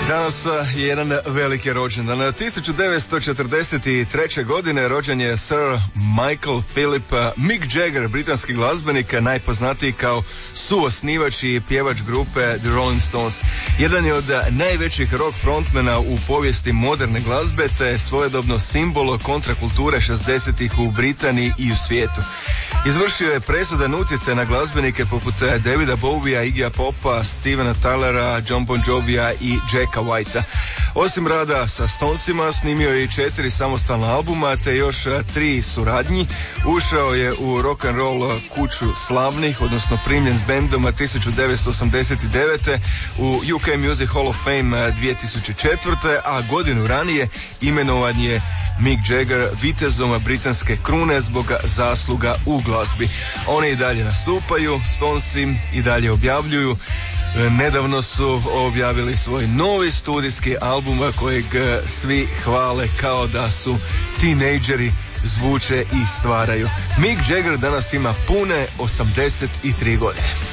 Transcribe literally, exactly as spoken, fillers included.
Danas je jedan veliki rođendan. tisuću devetsto četrdeset treće. godine rođen je Sir Michael Philip Mick Jagger, britanski glazbenik, najpoznatiji kao suosnivač i pjevač grupe The Rolling Stones. Jedan je od najvećih rock frontmena u povijesti moderne glazbe, te svojedobno simbol kontrakulture šezdesetih u Britaniji i u svijetu. Izvršio je presudan utjecaj na glazbenike poput Davida Bowia, Iggyja Popa, Stevena Tylera, John Bon Jovija i Jacka Whitea. Osim rada sa Stonesima, snimio je i četiri samostalna albuma, te još tri suradnji. Ušao je u rock and roll kuću slavnih, odnosno primljen s bendom tisuću devetsto osamdeset devete. u U K Music Hall of Fame dvije tisuće četvrte. a godinu ranije imenovan je Mick Jagger vitezom britanske krune zbog zasluga u glazbi. Oni i dalje nastupaju, Stonesi i dalje objavljuju. Nedavno su objavili svoj novi studijski album kojeg svi hvale kao da su tinejdžeri, zvuče i stvaraju. Mick Jagger danas ima pune osamdeset tri godine.